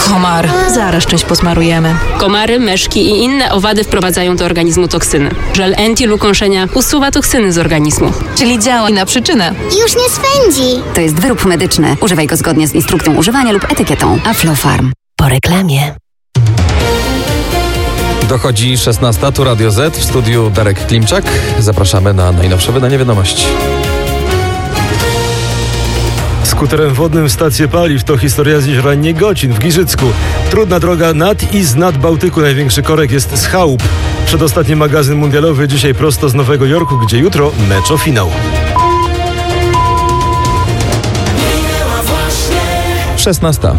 Komar. Zaraz czymś posmarujemy. Komary, myszki i inne owady wprowadzają do organizmu toksyny. Żel Entil ukąszenia usuwa toksyny z organizmu. Czyli działa na przyczynę. Już nie swędzi. To jest wyrób medyczny. Używaj go zgodnie z instrukcją używania lub etykietą. Aflofarm. Po reklamie. Dochodzi 16, tu Radio Z, w studiu Darek Klimczak. Zapraszamy na najnowsze wydanie wiadomości. Skuterem wodnym w stację paliw to historia z jeziora Niegocin w Giżycku. Trudna droga nad i z nad Bałtyku. Największy korek jest z chałup. Przedostatni magazyn mundialowy dzisiaj prosto z Nowego Jorku, gdzie jutro mecz o finał. 16.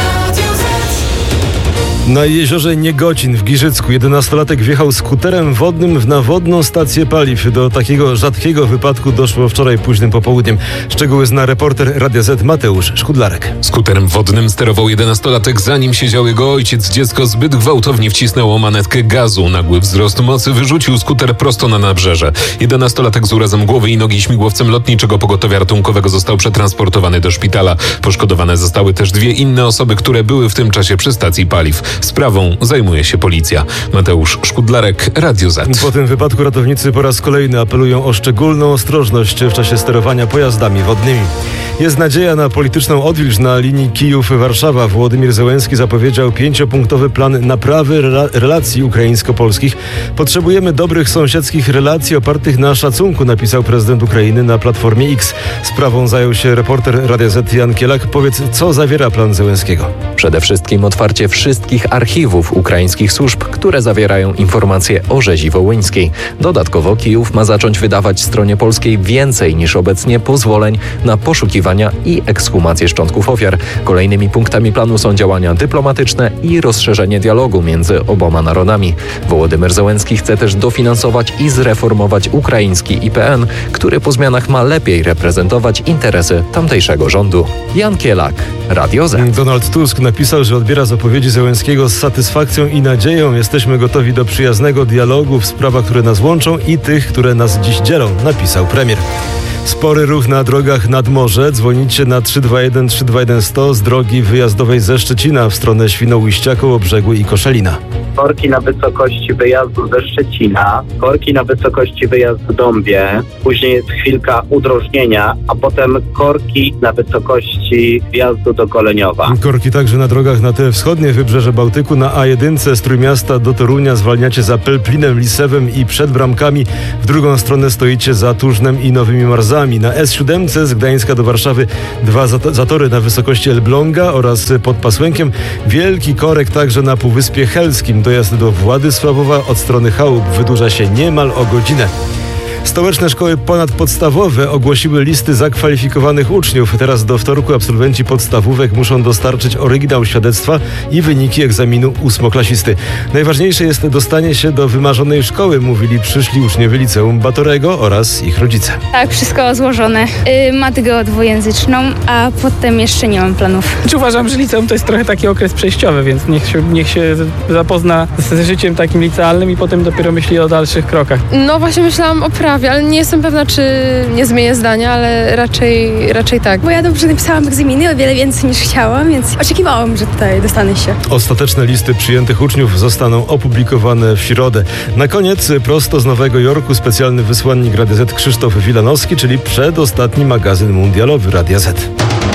Na jeziorze Niegocin w Giżycku 11-latek wjechał skuterem wodnym w nawodną stację paliw. Do takiego rzadkiego wypadku doszło wczoraj późnym popołudniem. Szczegóły zna reporter Radia Z Mateusz Szkudlarek. Skuterem wodnym sterował 11-latek, zanim siedział jego ojciec. Dziecko zbyt gwałtownie wcisnęło manetkę gazu. Nagły wzrost mocy wyrzucił skuter prosto na nabrzeże. 11-latek z urazem głowy i nogi śmigłowcem lotniczego pogotowia ratunkowego został przetransportowany do szpitala. Poszkodowane zostały też 2 inne osoby, które były w tym czasie przy stacji paliw. Sprawą zajmuje się policja. Mateusz Szkudlarek, Radio Z. Po tym wypadku ratownicy po raz kolejny apelują o szczególną ostrożność w czasie sterowania pojazdami wodnymi. Jest nadzieja na polityczną odwilż na linii Kijów-Warszawa. Władimir Zełenski zapowiedział 5-punktowy plan naprawy relacji ukraińsko-polskich. Potrzebujemy dobrych sąsiedzkich relacji opartych na szacunku, napisał prezydent Ukrainy na Platformie X. Sprawą zajął się reporter Radia Z Jan Kielak. Powiedz, co zawiera plan Zełenskiego? Przede wszystkim otwarcie wszystkich archiwów ukraińskich służb, które zawierają informacje o rzezi wołyńskiej. Dodatkowo Kijów ma zacząć wydawać stronie polskiej więcej niż obecnie pozwoleń na poszukiwania i ekshumację szczątków ofiar. Kolejnymi punktami planu są działania dyplomatyczne i rozszerzenie dialogu między oboma narodami. Wołodymyr Zełenski chce też dofinansować i zreformować ukraiński IPN, który po zmianach ma lepiej reprezentować interesy tamtejszego rządu. Jan Kielak, Radio Z. Donald Tusk napisał, że odbiera zapowiedzi Zełenskiego z satysfakcją i nadzieją. Jesteśmy gotowi do przyjaznego dialogu w sprawach, które nas łączą i tych, które nas dziś dzielą, napisał premier. Spory ruch na drogach nad morze. Dzwonicie na 321 321 100 z drogi wyjazdowej ze Szczecina w stronę Świnoujścia, Kołobrzegu i Koszalina. Korki na wysokości wyjazdu ze Szczecina, korki na wysokości wyjazdu Dąbie, później jest chwilka udrożnienia, a potem korki na wysokości wjazdu do Goleniowa. Korki także na drogach na te wschodnie wybrzeże Bałtyku. Na A1 z Trójmiasta do Torunia zwalniacie za Pelplinem, Lisewem i przed Bramkami. W drugą stronę stoicie za Turznem i Nowymi Marzami. Na S7 z Gdańska do Warszawy 2 zatory na wysokości Elbląga oraz pod Pasłękiem. Wielki korek także na Półwyspie Helskim. Dojazd do Władysławowa od strony chałup wydłuża się niemal o godzinę. Stołeczne szkoły ponadpodstawowe ogłosiły listy zakwalifikowanych uczniów. Teraz do wtorku absolwenci podstawówek muszą dostarczyć oryginał świadectwa i wyniki egzaminu 8-klasisty. Najważniejsze jest dostanie się do wymarzonej szkoły, mówili przyszli uczniowie liceum Batorego oraz ich rodzice. Tak, wszystko złożone. Matygę dwujęzyczną, a potem jeszcze nie mam planów. Uważam, że liceum to jest trochę taki okres przejściowy, więc niech się zapozna z życiem takim licealnym i potem dopiero myśli o dalszych krokach. No właśnie myślałam o prawie, ale nie jestem pewna, czy nie zmienię zdania, ale raczej tak. Bo ja dobrze napisałam egzaminy, o wiele więcej niż chciałam, więc oczekiwałam, że tutaj dostanę się. Ostateczne listy przyjętych uczniów zostaną opublikowane w środę. Na koniec prosto z Nowego Jorku specjalny wysłannik Radia Z Krzysztof Wilanowski, czyli przedostatni magazyn mundialowy Radia Z.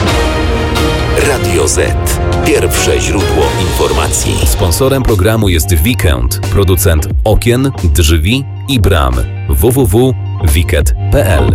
Radio Z. Pierwsze źródło informacji. Sponsorem programu jest Weekend, producent okien, drzwi i bram. www.wiket.pl.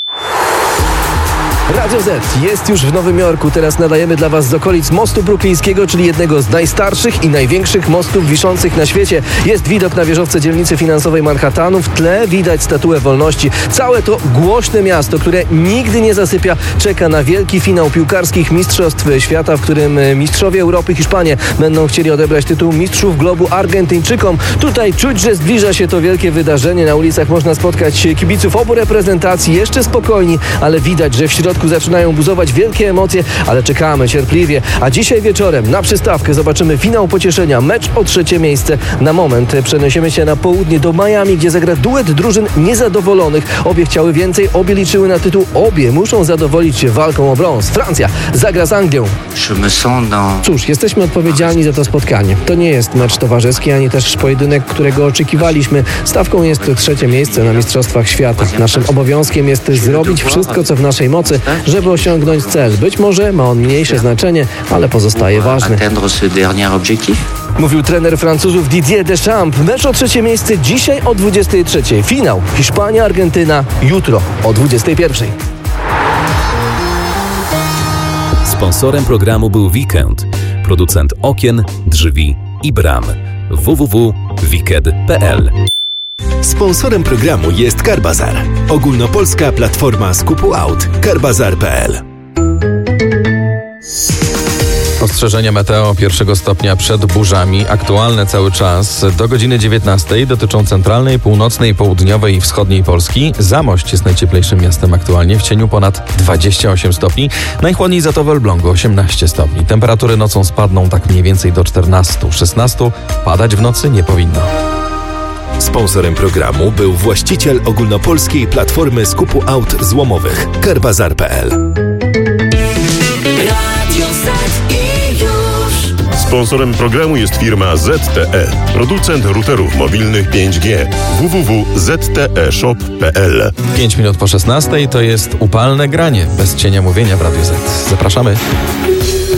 Radio Z jest już w Nowym Jorku. Teraz nadajemy dla Was z okolic mostu bruklińskiego, czyli jednego z najstarszych i największych mostów wiszących na świecie. Jest widok na wieżowce dzielnicy finansowej Manhattanu. W tle widać Statuę Wolności. Całe to głośne miasto, które nigdy nie zasypia, czeka na wielki finał piłkarskich Mistrzostw Świata, w którym mistrzowie Europy Hiszpanie będą chcieli odebrać tytuł mistrzów globu Argentyńczykom. Tutaj czuć, że zbliża się to wielkie wydarzenie. Na ulicach można spotkać kibiców obu reprezentacji, jeszcze spokojni, ale widać, że w środku ze zaczynają buzować wielkie emocje, ale czekamy cierpliwie. A dzisiaj wieczorem na przystawkę zobaczymy finał pocieszenia, mecz o 3. miejsce. Na moment przeniesiemy się na południe do Miami, gdzie zagra duet drużyn niezadowolonych. Obie chciały więcej, obie liczyły na tytuł, obie muszą zadowolić się walką o brąz. Francja zagra z Anglią. Cóż, jesteśmy odpowiedzialni za to spotkanie. To nie jest mecz towarzyski, ani też pojedynek, którego oczekiwaliśmy. Stawką jest 3. miejsce na Mistrzostwach Świata. Naszym obowiązkiem jest zrobić wszystko, co w naszej mocy, żeby osiągnąć cel. Być może ma on mniejsze znaczenie, ale pozostaje ważny. Mówił trener Francuzów Didier Deschamps. Mecz o 3. miejsce dzisiaj o 23. Finał Hiszpania-Argentyna jutro o 21. Sponsorem programu był Weekend, producent okien, drzwi i bram. www.wicked.pl. Sponsorem programu jest Carbazar, ogólnopolska platforma skupu aut. Carbazar.pl. Ostrzeżenia meteo 1 stopnia przed burzami, aktualne cały czas do godziny 19, dotyczą centralnej, północnej, południowej i wschodniej Polski. Zamość jest najcieplejszym miastem aktualnie, w cieniu ponad 28 stopni. Najchłodniej za to w Elblągu 18 stopni. Temperatury nocą spadną tak mniej więcej do 14-16, padać w nocy nie powinno. Sponsorem programu był właściciel ogólnopolskiej platformy skupu aut złomowych Carbazar.pl. Sponsorem programu jest firma ZTE, producent routerów mobilnych 5G. www.zteshop.pl. 5 minut po 16 to jest upalne granie bez cienia mówienia w Radiu Z. Zapraszamy.